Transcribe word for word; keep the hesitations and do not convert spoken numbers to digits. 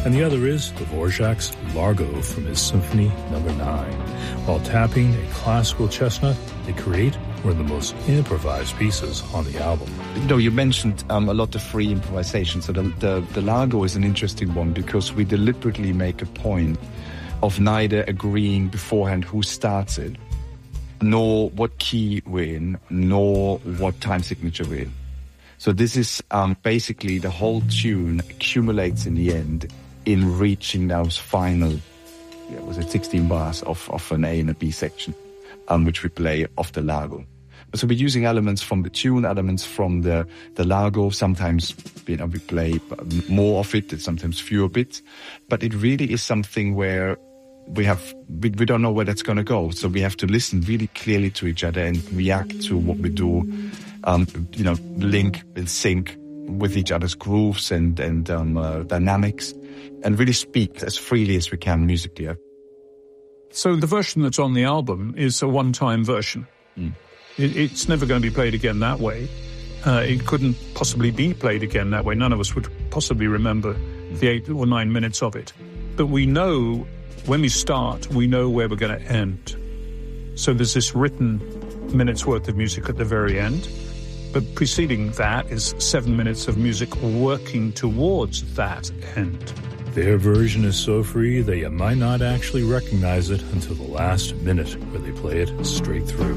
and the other is Dvorak's Largo from his Symphony Number nine. While tapping a classical chestnut, they create one of the most improvised pieces on the album. You know, you mentioned um, a lot of free improvisation. So the, the, the Largo is an interesting one because we deliberately make a point of neither agreeing beforehand who starts it, nor what key we're in, nor what time signature we're in. So this is um, basically the whole tune accumulates in the end in reaching those final, yeah, was it sixteen bars of, of an A and a B section, um, which we play off the Largo. So we're using elements from the tune, elements from the, the Largo. Sometimes, you know, we play more of it, sometimes fewer bits. But it really is something where we have, we, we don't know where that's going to go. So we have to listen really clearly to each other and react to what we do, um, you know, link and sync with each other's grooves and, and um, uh, dynamics, and really speak as freely as we can musically. So the version that's on the album is a one-time version. Mm. It, it's never going to be played again that way. Uh, it couldn't possibly be played again that way. None of us would possibly remember the eight or nine minutes of it. But we know when we start, we know where we're going to end. So there's this written minute's worth of music at the very end. But preceding that is seven minutes of music working towards that end. Their version is so free that you might not actually recognize it until the last minute where they play it straight through.